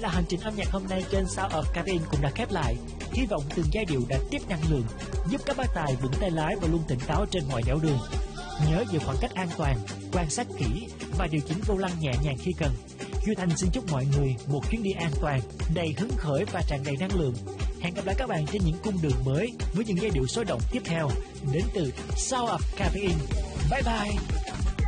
là hành trình âm nhạc hôm nay trên Sound of Cabin cũng đã khép lại. Hy vọng từng giai điệu đã tiếp năng lượng, giúp các bác tài vững tay lái và luôn tỉnh táo trên mọi nẻo đường. Nhớ giữ khoảng cách an toàn, quan sát kỹ và điều chỉnh vô lăng nhẹ nhàng khi cần. Duy Thành xin chúc mọi người một chuyến đi an toàn, đầy hứng khởi và tràn đầy năng lượng. Hẹn gặp lại các bạn trên những cung đường mới với những giai điệu sôi động tiếp theo đến từ Sound of Cabin. Bye bye.